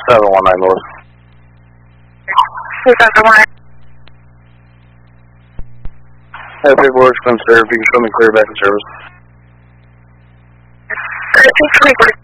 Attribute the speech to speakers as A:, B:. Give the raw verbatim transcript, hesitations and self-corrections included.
A: seven one nine North.
B: seven one nine.
A: Hey, paperwork's been served. You can show me clear back in service.
B: thirteen twenty-four.